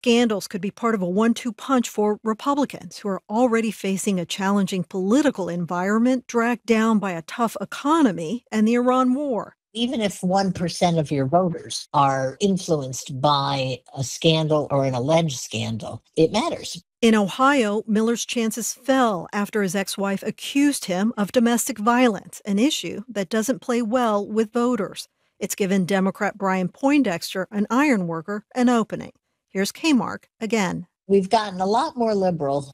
Scandals could be part of a 1-2 punch for Republicans who are already facing a challenging political environment dragged down by a tough economy and the Iran war. Even if 1% of your voters are influenced by a scandal or an alleged scandal, it matters. In Ohio, Miller's chances fell after his ex wife accused him of domestic violence, an issue that doesn't play well with voters. It's given Democrat Brian Poindexter, an iron worker, an opening. Here's Kmark again. We've gotten a lot more liberal